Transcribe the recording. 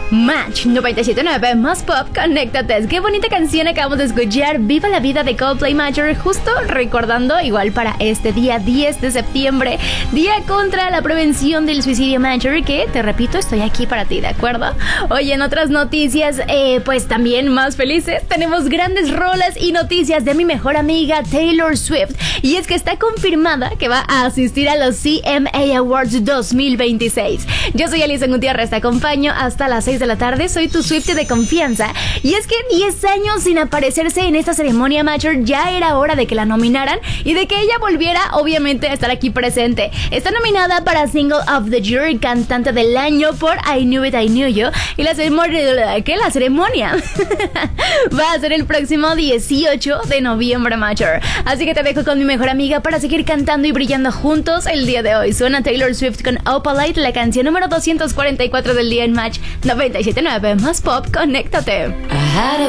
Match 97.9 más pop, conéctate. Qué bonita canción acabamos de escuchar. Viva la vida de Coldplay Major. Justo recordando, igual para este día 10 de septiembre, día contra la prevención del suicidio Major, que te repito, estoy aquí para ti, ¿de acuerdo? Oye, en otras noticias, pues también más felices, tenemos grandes rolas y noticias de mi mejor amiga Taylor Swift. Y es que está confirmada que va a asistir a los CMA Awards 2026. Yo soy Alison Gutiérrez, te acompaño hasta las 6 de la tarde, soy tu Swiftie de confianza. Y es que 10 años sin aparecerse en esta ceremonia Major, ya era hora de que la nominaran y de que ella volviera, obviamente, a estar aquí presente. Está nominada para Single of the Year y Cantante del Año por I Knew It, I Knew You. Y la ceremonia, ¿qué? La ceremonia va a ser el próximo 18 de noviembre Major. Así que te dejo con mi mejor amiga para seguir cantando y brillando juntos el día de hoy. Suena Taylor Swift con Opalite, la canción número 244 del día en Match 97.9 más pop, conéctate.